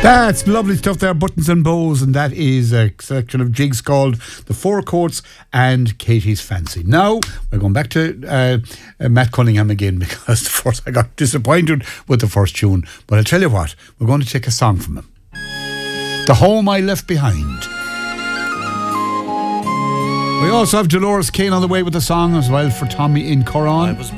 That's lovely stuff there, Buttons and Bows, and that is a selection of jigs called The Four Courts and Katie's Fancy. Now, we're going back to Matt Cunningham again, because first I got disappointed with the first tune. But I'll tell you what, we're going to take a song from him. The Home I Left Behind. We also have Dolores Kane on the way with a song as well for Tommy in Coron.